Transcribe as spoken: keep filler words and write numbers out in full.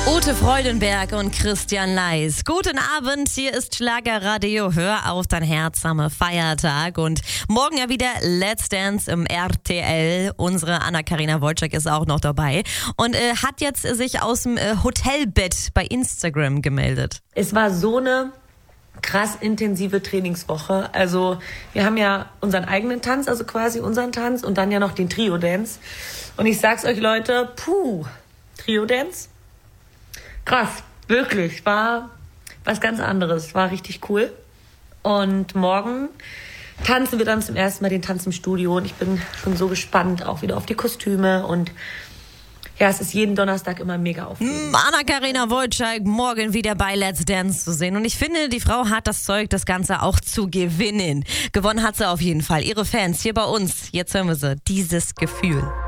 Ute Freudenberg und Christian Leis. Guten Abend, hier ist Schlagerradio. Hör auf dein Herz am Feiertag. Und morgen ja wieder Let's Dance im R T L. Unsere Anna-Karina Wojcik ist auch noch dabei und äh, hat jetzt sich aus dem äh, Hotelbett bei Instagram gemeldet. Es war so eine krass intensive Trainingswoche. Also wir haben ja unseren eigenen Tanz, also quasi unseren Tanz und dann ja noch den Trio-Dance. Und ich sag's euch, Leute, puh, Trio-Dance? Krass, wirklich, war was ganz anderes, war richtig cool. Und morgen tanzen wir dann zum ersten Mal den Tanz im Studio und ich bin schon so gespannt auch wieder auf die Kostüme und ja, es ist jeden Donnerstag immer mega aufregend. Anna-Karina Wojcik morgen wieder bei Let's Dance zu sehen und ich finde, die Frau hat das Zeug, das Ganze auch zu gewinnen. Gewonnen hat sie auf jeden Fall, ihre Fans hier bei uns. Jetzt hören wir sie, dieses Gefühl.